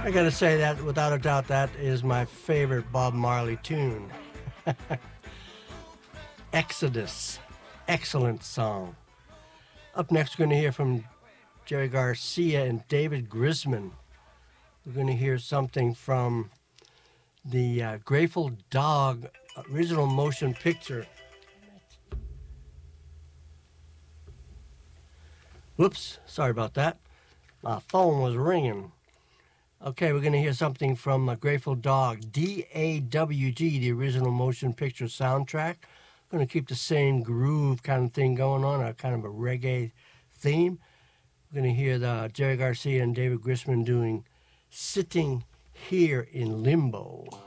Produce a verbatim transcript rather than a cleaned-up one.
I gotta say that without a doubt, that is my favorite Bob Marley tune. Exodus. Excellent song. Up next, we're going to hear from Jerry Garcia and David Grisman. We're going to hear something from the uh, Grateful Dog original motion picture. Whoops, sorry about that. My phone was ringing. Okay, we're going to hear something from uh, Grateful Dog, D A W G, the original motion picture soundtrack. Going to keep the same groove kind of thing going on, a kind of a reggae theme. We're going to hear the Jerry Garcia and David Grisman doing Sitting Here in Limbo.